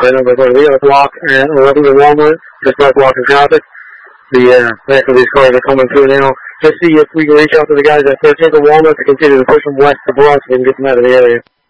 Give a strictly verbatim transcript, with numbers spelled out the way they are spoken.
Alright, number three, we got a block at eleven to Walmart, just start blocking traffic. The uh, rest of these cars are coming through now. Just see if we can reach out to the guys at thirteenth and Walnut to continue to push them west to Bronx so we can get them out of the area.